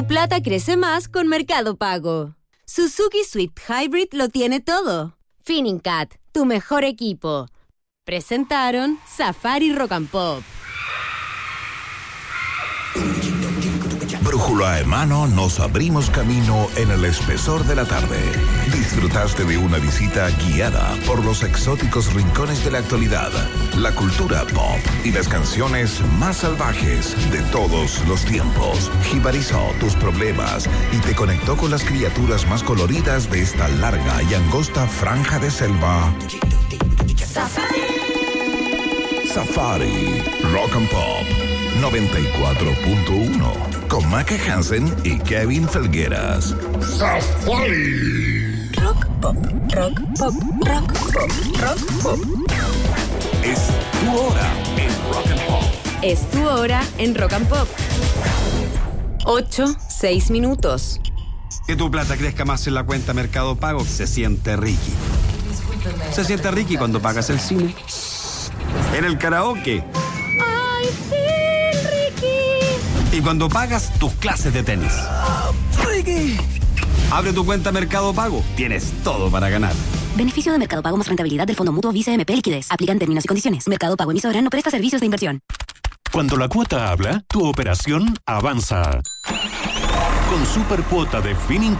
Tu plata crece más con Mercado Pago. Suzuki Swift Hybrid lo tiene todo. Finincat, tu mejor equipo. Presentaron Safari Rock and Pop. Brújula en mano, nos abrimos camino en el espesor de la tarde. Disfrutaste de una visita guiada por los exóticos rincones de la actualidad, la cultura pop y las canciones más salvajes de todos los tiempos. Jibarizó tus problemas y te conectó con las criaturas más coloridas de esta larga y angosta franja de selva. Safari Rock and Pop 94.1 con Maca Hansen y Kevin Felgueras. Safari Rock Pop, Rock Pop, Rock Pop, Rock Pop. Es tu hora en Rock and Pop. Es tu hora en Rock and Pop. 8:06 minutos. Que tu plata crezca más en la cuenta Mercado Pago. Se siente Ricky. Se siente Ricky cuando pagas el cine, en el karaoke. ¡Ay, sí, Ricky! Y cuando pagas tus clases de tenis. Ricky. Abre tu cuenta Mercado Pago. Tienes todo para ganar. Beneficio de Mercado Pago más rentabilidad del Fondo Mutuo Vice MP Liquidez. Aplican términos y condiciones. Mercado Pago emisora no presta servicios de inversión. Cuando la cuota habla, tu operación avanza. Con supercuota de Finincat